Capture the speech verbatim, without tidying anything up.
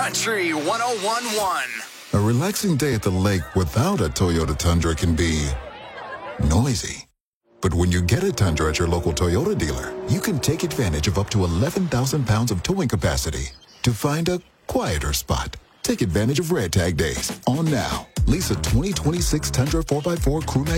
Country one oh one point one. A relaxing day at the lake without a Toyota Tundra can be noisy. But when you get a Tundra at your local Toyota dealer, you can take advantage of up to eleven thousand pounds of towing capacity to find a quieter spot. Take advantage of Red Tag Days on now. Lease a twenty twenty-six Tundra four by four Crew Max